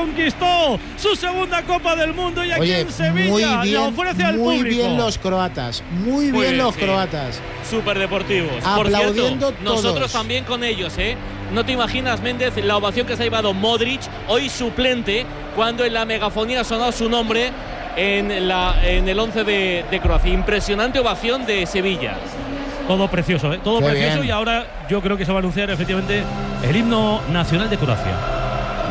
conquistó su segunda Copa del Mundo y aquí en Sevilla la ofrece al público. Muy bien los croatas, muy bien los croatas. Súper deportivos. Aplaudiendo Por cierto, nosotros todos. también con ellos, ¿eh? No te imaginas, Méndez, la ovación que se ha llevado Modric, hoy suplente, cuando en la megafonía ha sonado su nombre en el 11 de Croacia. Impresionante ovación de Sevilla. Todo precioso, ¿eh? Todo Qué precioso bien. Y ahora yo creo que se va a anunciar efectivamente el himno nacional de Croacia.